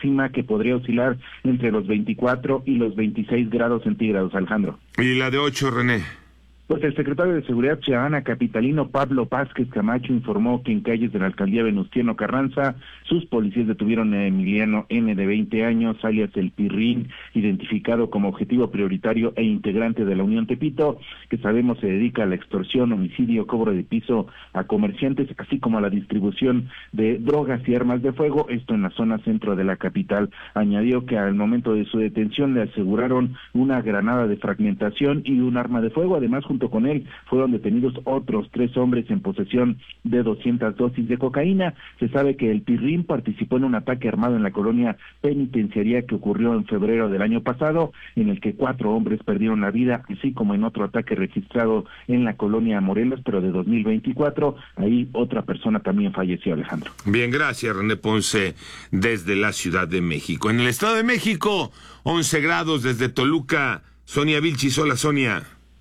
máxima que podría oscilar entre los 24 y los 26 grados centígrados, Alejandro. ¿Y la de 8, René? Pues el secretario de Seguridad Ciudadana capitalino Pablo Vázquez Camacho informó que en calles de la alcaldía Venustiano Carranza sus policías detuvieron a Emiliano N. de 20 años, alias El Pirrín, identificado como objetivo prioritario e integrante de la Unión Tepito, que sabemos se dedica a la extorsión, homicidio, cobro de piso a comerciantes, así como a la distribución de drogas y armas de fuego, esto en la zona centro de la capital. Añadió que al momento de su detención le aseguraron una granada de fragmentación y un arma de fuego. Además, junto con él fueron detenidos otros 3 hombres en posesión de 200 dosis de cocaína. Se sabe que El Pirrín participó en un ataque armado en la colonia penitenciaria que ocurrió en febrero del año pasado, en el que 4 hombres perdieron la vida, así como en otro ataque registrado en la colonia Morelos, pero de 2024, ahí otra persona también falleció, Alejandro. Bien, gracias, René Ponce, desde la Ciudad de México. En el Estado de México, 11 grados desde Toluca. Sonia Vilchis, hola, Sonia.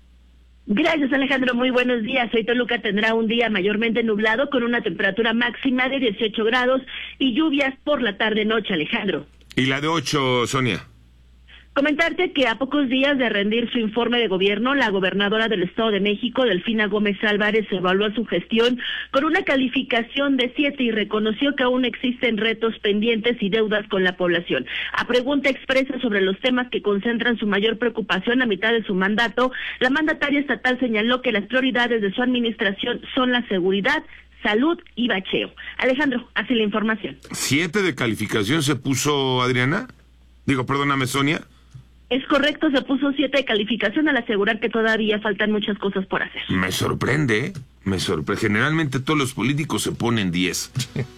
Gracias, Alejandro. Muy buenos días. Hoy Toluca tendrá un día mayormente nublado con una temperatura máxima de 18 grados y lluvias por la tarde-noche, Alejandro. ¿Y la de 8, Sonia? Comentarte que a pocos días de rendir su informe de gobierno, la gobernadora del Estado de México, Delfina Gómez Álvarez, evaluó su gestión con una calificación de 7 y reconoció que aún existen retos pendientes y deudas con la población. A pregunta expresa sobre los temas que concentran su mayor preocupación a mitad de su mandato, la mandataria estatal señaló que las prioridades de su administración son la seguridad, salud y bacheo. Alejandro, así la información. 7 de calificación se puso Adriana. Perdóname, Sonia. Es correcto, se puso 7 de calificación al asegurar que todavía faltan muchas cosas por hacer. Me sorprende. Generalmente todos los políticos se ponen 10.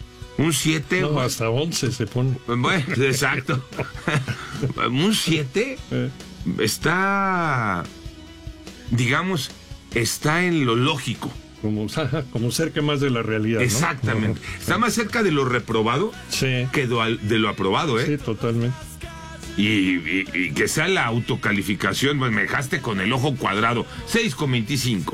Un 7... No, hasta 11 se pone. Bueno, exacto. Un 7 está, digamos, está en lo lógico. Como cerca más de la realidad, ¿no? Exactamente. Está más cerca de lo reprobado que de lo aprobado, ¿eh? Sí, totalmente. Y que sea la autocalificación, pues me dejaste con el ojo cuadrado. 6,25.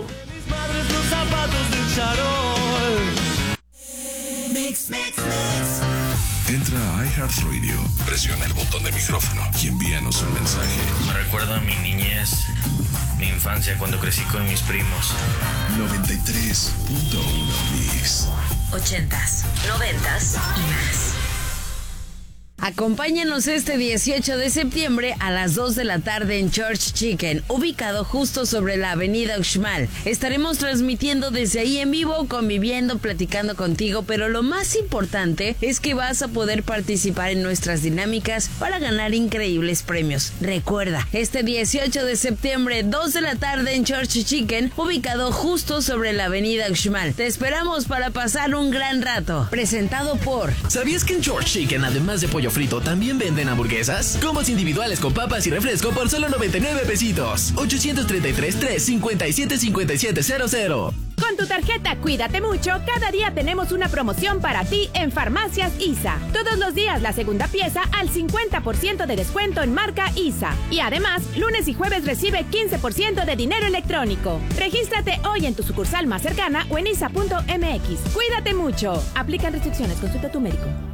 Entra a iHeartRadio, presiona el botón de micrófono y envíanos un mensaje. Me recuerda a mi niñez, mi infancia cuando crecí con mis primos. 93.1 Mix. 80s, 90s y más. Acompáñanos este 18 de septiembre a las 2 de la tarde en Church Chicken, ubicado justo sobre la avenida Uxmal. Estaremos transmitiendo desde ahí en vivo, conviviendo, platicando contigo, pero lo más importante es que vas a poder participar en nuestras dinámicas para ganar increíbles premios. Recuerda, este 18 de septiembre, 2 de la tarde en Church Chicken, ubicado justo sobre la avenida Uxmal. Te esperamos para pasar un gran rato. Presentado por... ¿Sabías que en Church Chicken, además de pollo frito, también venden hamburguesas? Combos individuales con papas y refresco por solo 99 pesitos. 833-357-5700. Con tu tarjeta Cuídate Mucho, cada día tenemos una promoción para ti en Farmacias ISA. Todos los días la segunda pieza al 50% de descuento en marca ISA. Y además, lunes y jueves recibe 15% de dinero electrónico. Regístrate hoy en tu sucursal más cercana o en isa.mx. Cuídate mucho. Aplican restricciones. Consulta a tu médico.